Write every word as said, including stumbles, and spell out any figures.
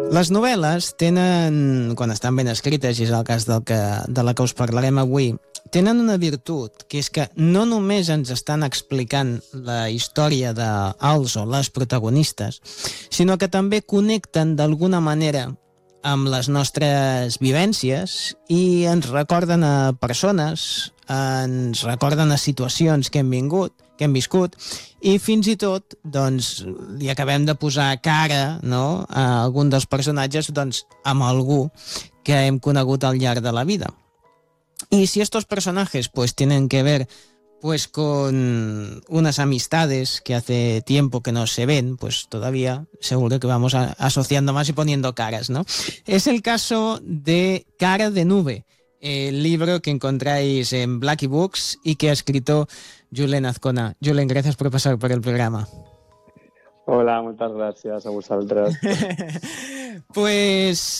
Les novel·les tenen, quan estan ben escrites, i és el cas del que, de la que us parlarem avui, tenen una virtut, que és que no només ens estan explicant la història dels o les protagonistes, sinó que també connecten d'alguna manera amb les nostres vivències i ens recorden a persones, ens recorden a situacions que hem vingut, que hem viscut, i fins i tot doncs, li acabem de posar cara, no?, a algun dels personatges, doncs, amb algú que hem conegut al llarg de la vida. Y si estos personajes pues tienen que ver pues con unas amistades que hace tiempo que no se ven, pues todavía seguro que vamos a, asociando más y poniendo caras, ¿no? Es el caso de Cara de Nube, el libro que encontráis en Blackie Books y que ha escrito Julen Azcona. Julen, gracias por pasar por el programa. Hola, moltes gràcies a vosaltres. Pues